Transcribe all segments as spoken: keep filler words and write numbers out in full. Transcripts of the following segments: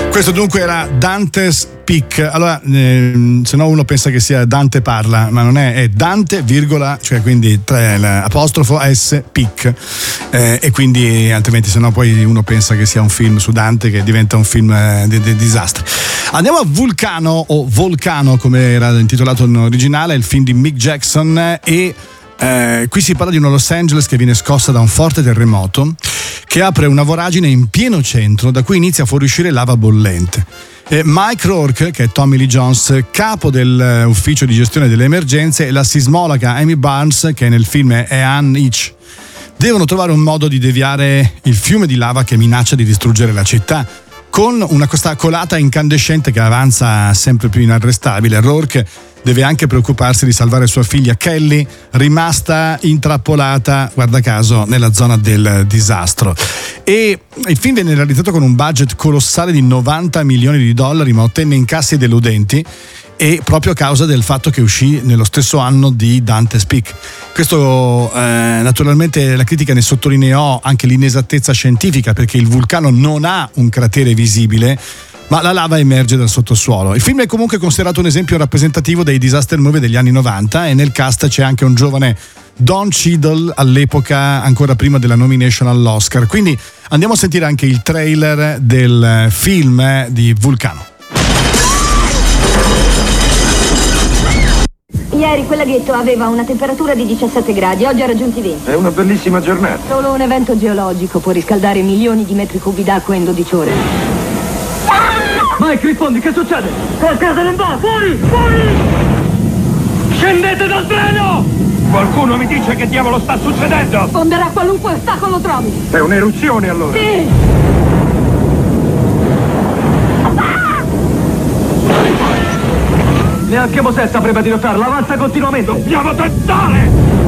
Questo dunque era Dante's Peak. Allora, eh, se no uno pensa che sia Dante parla, ma non è, è Dante, virgola, cioè quindi tre, apostrofo S Peak. Eh, e quindi altrimenti se no poi uno pensa che sia un film su Dante che diventa un film eh, di, di disastri. Andiamo a Vulcano o Volcano come era intitolato in originale, il film di Mick Jackson e Eh, qui si parla di una Los Angeles che viene scossa da un forte terremoto che apre una voragine in pieno centro da cui inizia a fuoriuscire lava bollente. E Mike Rourke, che è Tommy Lee Jones, capo dell'ufficio di gestione delle emergenze, e la sismologa Amy Barnes, che nel film è Anne Hitch, devono trovare un modo di deviare il fiume di lava che minaccia di distruggere la città. Con una questa colata incandescente che avanza sempre più inarrestabile, Rourke deve anche preoccuparsi di salvare sua figlia Kelly, rimasta intrappolata, guarda caso, nella zona del disastro. E il film viene realizzato con un budget colossale di novanta milioni di dollari, ma ottenne incassi deludenti, e proprio a causa del fatto che uscì nello stesso anno di Dante's Peak. Questo eh, naturalmente la critica ne sottolineò anche l'inesattezza scientifica, perché il vulcano non ha un cratere visibile, ma la lava emerge dal sottosuolo. Il film è comunque considerato un esempio rappresentativo dei disaster movie degli anni novanta, e nel cast c'è anche un giovane Don Cheadle, all'epoca ancora prima della nomination all'Oscar. Quindi andiamo a sentire anche il trailer del film di Vulcano. Ieri quel laghetto aveva una temperatura di diciassette gradi, oggi ha raggiunti venti. È una bellissima giornata. Solo un evento geologico può riscaldare milioni di metri cubi d'acqua in dodici ore. Mike, rispondi, che succede? Qualcosa non va, fuori, fuori! Scendete dal treno! Qualcuno mi dice che diavolo sta succedendo? Sfonderà qualunque ostacolo trovi. È un'eruzione allora? Sì! Neanche Mosè sta prima di notarla, avanza continuamente! Dobbiamo tentare!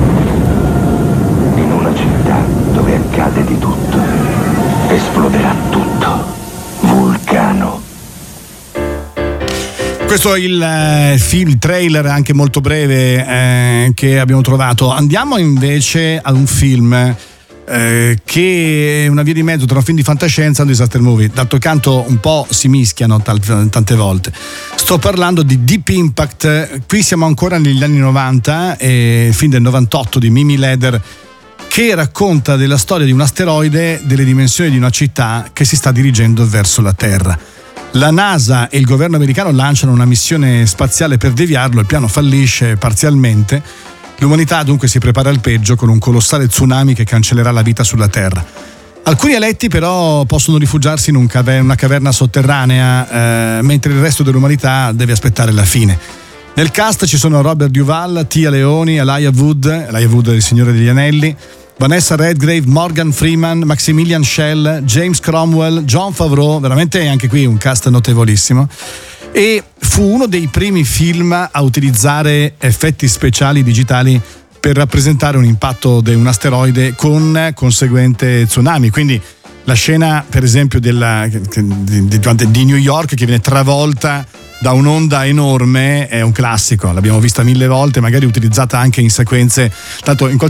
In una città dove accade di tutto, esploderà tutto. Vulcano. Questo è il eh, film trailer anche molto breve eh, che abbiamo trovato. Andiamo invece ad un film eh, che è una via di mezzo tra un film di fantascienza e un disaster movie. D'altro canto un po' si mischiano tal- tante volte. Sto parlando di Deep Impact. Qui siamo ancora negli anni novanta, eh, il film del novantotto di Mimi Leder, che racconta della storia di un asteroide delle dimensioni di una città che si sta dirigendo verso la Terra. La NASA e il governo americano lanciano una missione spaziale per deviarlo, il piano fallisce parzialmente. L'umanità dunque si prepara al peggio con un colossale tsunami che cancellerà la vita sulla Terra. Alcuni eletti però possono rifugiarsi in un caver- una caverna sotterranea, eh, mentre il resto dell'umanità deve aspettare la fine. Nel cast ci sono Robert Duvall, Tia Leoni, Elijah Wood, Elijah Wood è il Signore degli Anelli, Vanessa Redgrave, Morgan Freeman, Maximilian Schell, James Cromwell, Jon Favreau, veramente anche qui un cast notevolissimo. E fu uno dei primi film a utilizzare effetti speciali digitali per rappresentare un impatto di un asteroide con conseguente tsunami. Quindi la scena, per esempio, della, di, di, di New York che viene travolta da un'onda enorme è un classico, l'abbiamo vista mille volte, magari utilizzata anche in sequenze, tanto in qualche